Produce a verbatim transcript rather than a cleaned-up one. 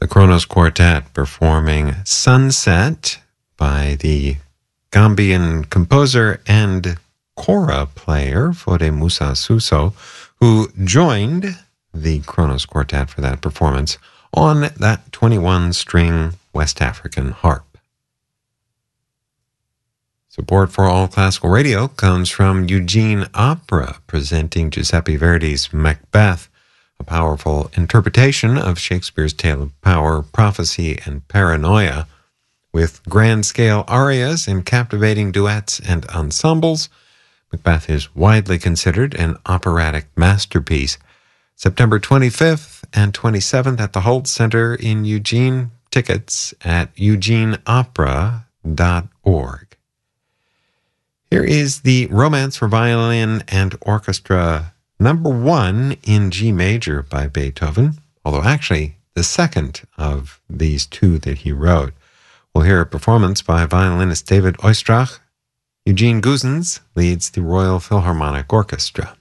The Kronos Quartet performing Sunset by the Gambian composer and kora player Fode Musa Suso, who joined the Kronos Quartet for that performance on that twenty-one string West African harp. Support for All Classical Radio comes from Eugene Opera, presenting Giuseppe Verdi's Macbeth, a powerful interpretation of Shakespeare's tale of power, prophecy, and paranoia. With grand-scale arias and captivating duets and ensembles, Macbeth is widely considered an operatic masterpiece. September twenty-fifth and twenty-seventh at the Holt Center in Eugene. Tickets at eugene opera dot org. Here is the Romance for Violin and Orchestra number one in G major by Beethoven, although actually the second of these two that he wrote. We'll hear a performance by violinist David Oistrakh. Eugene Guzens leads the Royal Philharmonic Orchestra.